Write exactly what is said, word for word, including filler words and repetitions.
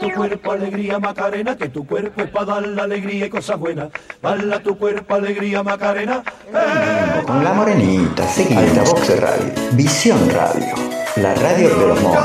Tu cuerpo alegría Macarena, que tu cuerpo es para dar la alegría y cosas buenas. Bala tu cuerpo alegría Macarena. ¡Eh! Con la morenita, seguida, Vox Radio, Visión Radio, la radio de los monos.